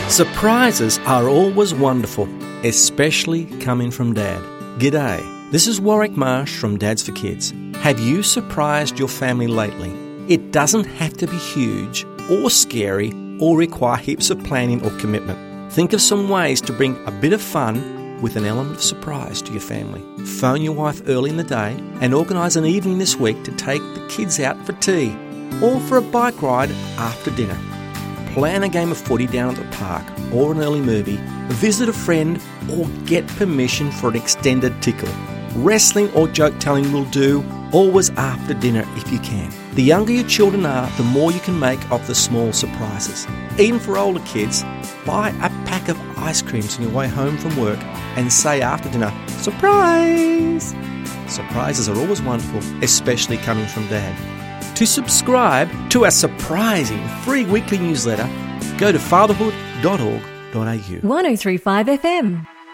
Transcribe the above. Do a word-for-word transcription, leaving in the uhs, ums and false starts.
Surprises are always wonderful, especially coming from Dad. G'day, this is Warwick Marsh from Dads for Kids. Have you surprised your family lately? It doesn't have to be huge or scary or require heaps of planning or commitment. Think of some ways to bring a bit of fun with an element of surprise to your family. Phone your wife early in the day and organise an evening this week to take the kids out for tea or for a bike ride after dinner. Plan a game of footy down at the park or an early movie, visit a friend or get permission for an extended tickle. Wrestling or joke telling will do, always after dinner if you can. The younger your children are, the more you can make of the small surprises. Even for older kids, buy a pack of ice creams on your way home from work and say after dinner, surprise! Surprises are always wonderful, especially coming from Dad. To subscribe to our surprising free weekly newsletter, go to fatherhood dot org dot a u. one oh three point five F M